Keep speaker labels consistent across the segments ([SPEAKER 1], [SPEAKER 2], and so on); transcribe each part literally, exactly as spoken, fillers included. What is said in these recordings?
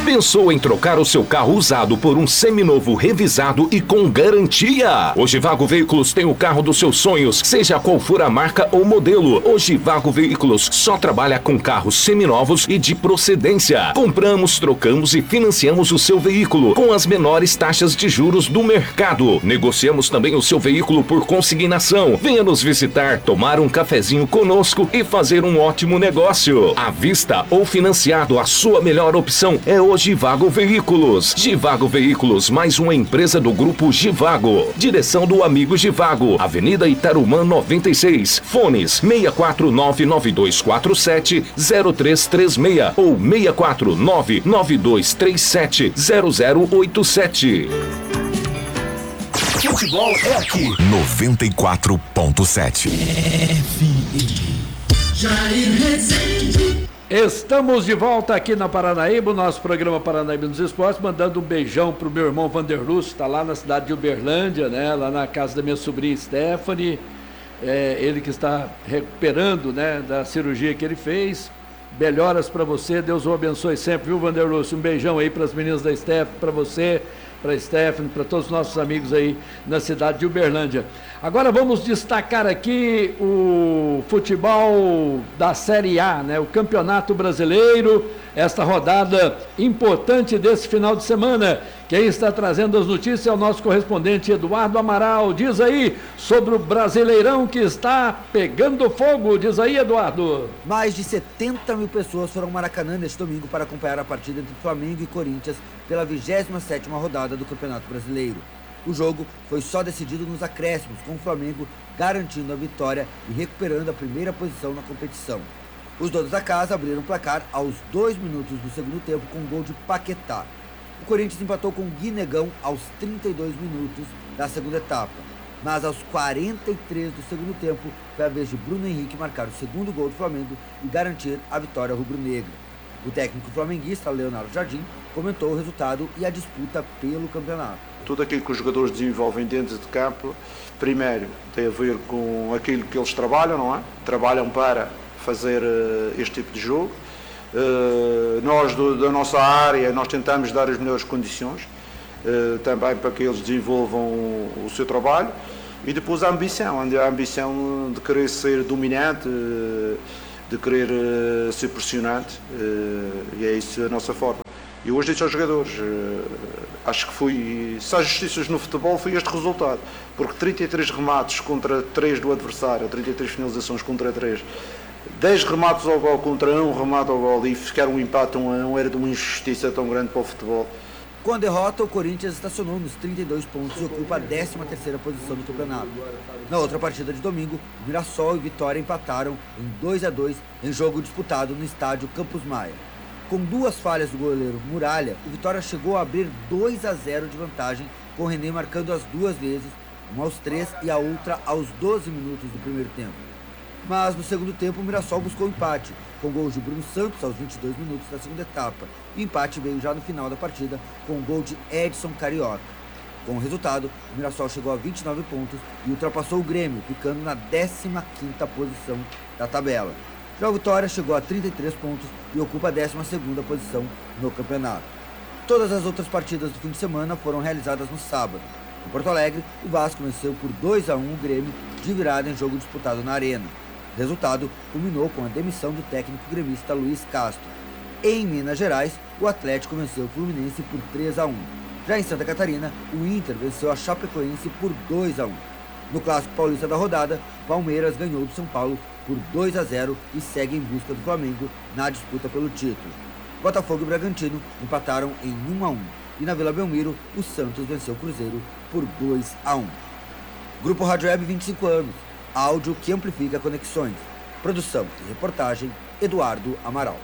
[SPEAKER 1] Pensou em trocar o seu carro usado por um seminovo revisado e com garantia? O Givago Veículos tem o carro dos seus sonhos, seja qual for a marca ou modelo. O Givago Veículos só trabalha com carros seminovos e de procedência. Compramos, trocamos e financiamos o seu veículo com as menores taxas de juros do mercado. Negociamos também o seu veículo por consignação. Venha nos visitar, tomar um cafezinho conosco e fazer um ótimo negócio. À vista ou financiado, a sua melhor opção é o Givago Veículos. Givago Veículos, mais uma empresa do grupo Givago. Direção do amigo Givago, Avenida Itarumã noventa e seis. Fones seis quatro nove nove dois quatro sete zero três três seis ou seis quatro nove nove dois três sete zero zero oito sete.
[SPEAKER 2] Futebol é aqui.
[SPEAKER 3] noventa e quatro ponto sete.
[SPEAKER 2] F M. Jair Rezende.
[SPEAKER 4] Estamos de volta aqui na Paranaíba, o nosso programa Paranaíba nos Esportes, mandando um beijão pro meu irmão Vanderlúcio, está lá na cidade de Uberlândia, né, lá na casa da minha sobrinha Stephanie, é, ele que está recuperando, né, da cirurgia que ele fez. Melhoras para você, Deus o abençoe sempre, viu, Vanderlúcio? Um beijão aí para as meninas da Stephanie, para você, para a Stephanie, para todos os nossos amigos aí na cidade de Uberlândia. Agora vamos destacar aqui o futebol da Série A, né? O Campeonato Brasileiro, esta rodada importante desse final de semana. Quem está trazendo as notícias é o nosso correspondente Eduardo Amaral. Diz aí sobre o Brasileirão que está pegando fogo. Diz aí, Eduardo.
[SPEAKER 5] Mais de setenta mil pessoas foram ao Maracanã neste domingo para acompanhar a partida entre Flamengo e Corinthians pela vigésima sétima rodada do Campeonato Brasileiro. O jogo foi só decidido nos acréscimos, com o Flamengo garantindo a vitória e recuperando a primeira posição na competição. Os donos da casa abriram o placar aos dois minutos do segundo tempo com um gol de Paquetá. O Corinthians empatou com Guinegão aos trinta e dois minutos da segunda etapa. Mas aos quarenta e três do segundo tempo, foi a vez de Bruno Henrique marcar o segundo gol do Flamengo e garantir a vitória rubro-negra. O técnico flamenguista, Leonardo Jardim, comentou o resultado e a disputa pelo campeonato.
[SPEAKER 6] Tudo aquilo que os jogadores desenvolvem dentro de campo, primeiro, tem a ver com aquilo que eles trabalham, não é? Trabalham para fazer uh, este tipo de jogo. Uh, nós, do, da nossa área, nós tentamos dar as melhores condições, uh, também para que eles desenvolvam o, o seu trabalho. E depois a ambição, a ambição de querer ser dominante, uh, de querer uh, ser pressionante, uh, e é isso a nossa forma. E hoje disse aos jogadores, uh, acho que foi, se há justiças no futebol, foi este resultado, porque trinta e três remates contra três do adversário, trinta e três finalizações contra três, dez remates ao gol contra um remate ao gol, e ficar um empate um a um era de uma injustiça tão grande para o futebol.
[SPEAKER 5] Com a derrota, o Corinthians estacionou nos trinta e dois pontos e ocupa a décima terceira posição do campeonato. Na outra partida de domingo, Mirassol e Vitória empataram em dois a dois em jogo disputado no estádio Campos Maia. Com duas falhas do goleiro Muralha, o Vitória chegou a abrir dois a zero de vantagem, com o René marcando as duas vezes, uma aos três e a outra aos doze minutos do primeiro tempo. Mas no segundo tempo o Mirassol buscou o empate, com gols de Bruno Santos aos vinte e dois minutos da segunda etapa. O empate veio já no final da partida, com o gol de Edson Carioca. Com o resultado, o Mirassol chegou a vinte e nove pontos e ultrapassou o Grêmio, ficando na décima quinta posição da tabela. Já o Vitória chegou a trinta e três pontos e ocupa a décima segunda posição no campeonato. Todas as outras partidas do fim de semana foram realizadas no sábado. Em Porto Alegre, o Vasco venceu por dois a um o Grêmio, de virada em jogo disputado na Arena. O resultado culminou com a demissão do técnico gremista Luiz Castro. Em Minas Gerais, o Atlético venceu o Fluminense por três a um. Já em Santa Catarina, o Inter venceu a Chapecoense por dois a um. No Clássico Paulista da rodada, Palmeiras ganhou do São Paulo por dois a zero e segue em busca do Flamengo na disputa pelo título. Botafogo e Bragantino empataram em um a um. E na Vila Belmiro, o Santos venceu o Cruzeiro por dois a um. Grupo Rádio Web, vinte e cinco anos. Áudio que amplifica conexões. Produção e reportagem, Eduardo Amaral.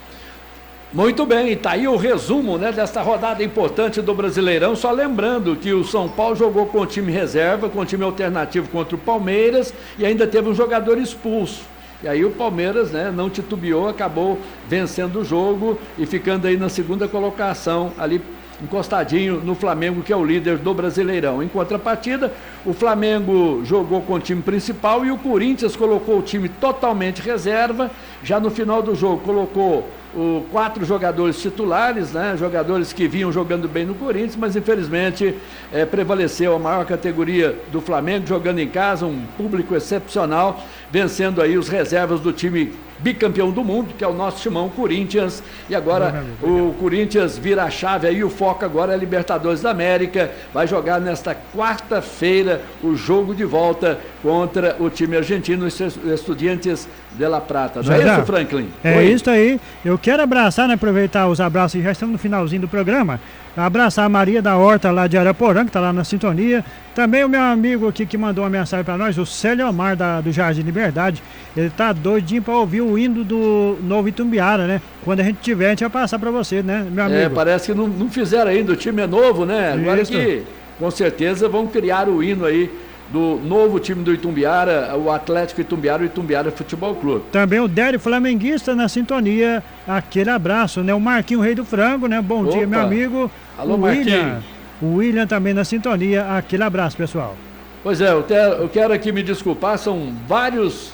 [SPEAKER 4] Muito bem, está aí o resumo, né, desta rodada importante do Brasileirão. Só lembrando que o São Paulo jogou com o time reserva, com o time alternativo contra o Palmeiras e ainda teve um jogador expulso. E aí o Palmeiras, né, não titubeou, acabou vencendo o jogo e ficando aí na segunda colocação ali encostadinho no Flamengo, que é o líder do Brasileirão. Em contrapartida, o Flamengo jogou com o time principal e o Corinthians colocou o time totalmente reserva. Já no final do jogo colocou o, quatro jogadores titulares, né? Jogadores que vinham jogando bem no Corinthians, mas infelizmente é, prevaleceu a maior categoria do Flamengo, jogando em casa, um público excepcional, vencendo aí os reservas do time bicampeão do mundo, que é o nosso timão Corinthians. E agora o Corinthians vira a chave aí, o foco agora é a Libertadores da América. Vai jogar nesta quarta-feira o jogo de volta contra o time argentino, os Estudiantes de La Plata. Não é isso, Franklin?
[SPEAKER 7] É
[SPEAKER 4] Oi?
[SPEAKER 7] isso aí. Eu quero abraçar, né, aproveitar os abraços, e já estamos no finalzinho do programa. Abraçar a Maria da Horta lá de Araporã, que está lá na sintonia. Também o meu amigo aqui que mandou uma mensagem para nós, o Célio Omar da, do Jardim Liberdade. Ele tá doidinho para ouvir o hino do Novo Itumbiara, né? Quando a gente tiver, a gente vai passar para você, né, meu amigo?
[SPEAKER 4] É, parece que não, não fizeram ainda, o time é novo, né? Agora
[SPEAKER 7] Isso.
[SPEAKER 4] que com certeza vão criar o hino aí do novo time do Itumbiara, o Atlético Itumbiara, o Itumbiara Futebol Clube.
[SPEAKER 7] Também o Dério Flamenguista na sintonia, aquele abraço, né? O Marquinho Rei do Frango, né? Bom
[SPEAKER 4] Opa.
[SPEAKER 7] dia, meu amigo.
[SPEAKER 4] Alô,
[SPEAKER 7] o William.
[SPEAKER 4] Marquinho.
[SPEAKER 7] O William também na sintonia, aquele abraço, pessoal.
[SPEAKER 4] Pois é, eu quero, eu quero aqui me desculpar, são vários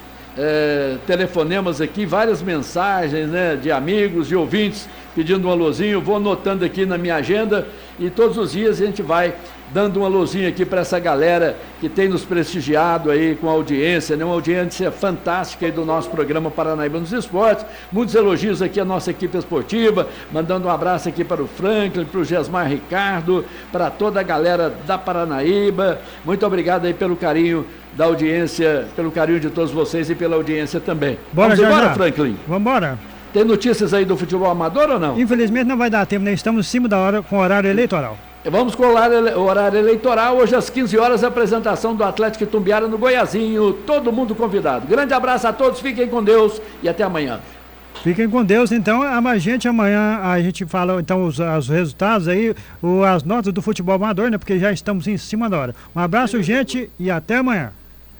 [SPEAKER 4] é, telefonemas aqui, várias mensagens, né, de amigos, de ouvintes pedindo um alôzinho. Vou anotando aqui na minha agenda e todos os dias a gente vai dando um alôzinho aqui para essa galera que tem nos prestigiado aí com a audiência, né? Uma audiência fantástica aí do nosso programa Paranaíba nos Esportes. Muitos elogios aqui à nossa equipe esportiva, mandando um abraço aqui para o Franklin, para o Gesmar Ricardo, para toda a galera da Paranaíba. Muito obrigado aí pelo carinho da audiência, pelo carinho de todos vocês e pela audiência também.
[SPEAKER 7] Bora,
[SPEAKER 4] Vamos embora,
[SPEAKER 7] já, já.
[SPEAKER 4] Franklin?
[SPEAKER 7] Vamos embora.
[SPEAKER 4] Tem notícias aí do futebol amador ou não?
[SPEAKER 7] Infelizmente não vai dar tempo, né? Estamos em cima da hora com o horário eleitoral.
[SPEAKER 4] Vamos com o horário, o horário eleitoral. Hoje às quinze horas, a apresentação do Atlético Itumbiara no Goiazinho. Todo mundo convidado. Grande abraço a todos, fiquem com Deus e até amanhã.
[SPEAKER 7] Fiquem com Deus, então. A gente amanhã a gente fala então os, os resultados aí, o, as notas do futebol amador, né? Porque já estamos em cima da hora. Um abraço, gente, e até amanhã.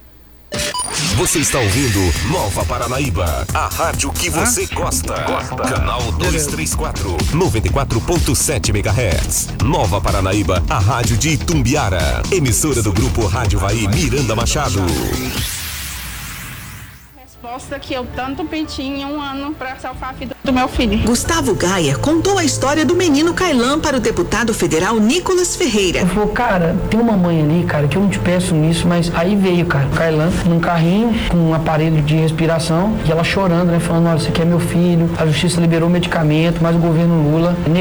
[SPEAKER 3] Você está ouvindo Nova Paranaíba, a rádio que você ah? gosta. gosta. Canal duzentos e trinta e quatro, noventa e quatro ponto sete megahertz. Nova Paranaíba, a rádio de Itumbiara. Emissora do grupo Rádio Vai Miranda Machado.
[SPEAKER 8] Resposta que eu tanto pedi em um ano para salvar a vida do meu filho.
[SPEAKER 9] Gustavo Gaia contou a história do menino Kailan para o deputado federal Nicolas Ferreira.
[SPEAKER 10] Eu falei, cara, tem uma mãe ali, cara, que eu não te peço nisso, mas aí veio, cara, o Kailan num carrinho com um aparelho de respiração e ela chorando, né, falando, olha, isso aqui é meu filho, a justiça liberou o medicamento, mas o governo Lula